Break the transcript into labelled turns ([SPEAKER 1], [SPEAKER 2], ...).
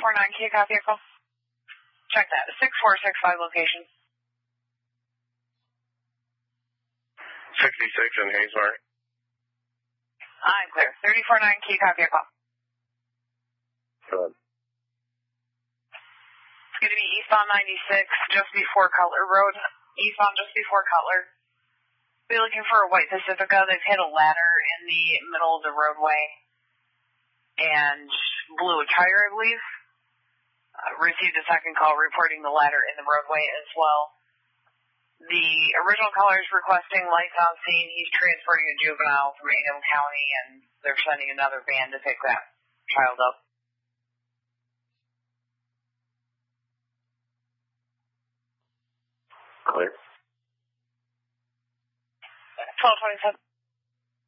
[SPEAKER 1] Kia copy vehicle. Check that. 6465 location.
[SPEAKER 2] 66 in Haysmart.
[SPEAKER 1] I'm clear. 349 Kia copy vehicle.
[SPEAKER 2] Good.
[SPEAKER 1] It's going to be eastbound 96, just before Cutler Road. Eastbound just before Cutler. Be looking for a white Pacifica. They've hit a ladder in the middle of the roadway and blew a tire, I believe. Received a second call reporting the ladder in the roadway as well. The original caller is requesting lights on scene. He's transporting a juvenile from Ingham County, and they're sending another van to pick that child up.
[SPEAKER 2] Clear.
[SPEAKER 1] 1227.